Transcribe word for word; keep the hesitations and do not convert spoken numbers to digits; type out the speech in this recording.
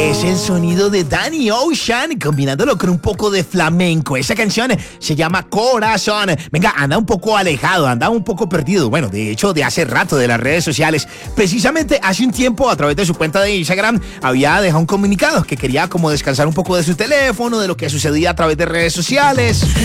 Es el sonido de Danny Ocean combinándolo con un poco de flamenco. Esa canción se llama Corazón. Venga, anda un poco alejado, anda un poco perdido. Bueno, de hecho, de hace rato de las redes sociales. Precisamente hace un tiempo, a través de su cuenta de Instagram, había dejado un comunicado que quería como descansar un poco de su teléfono, de lo que sucedía a través de redes sociales.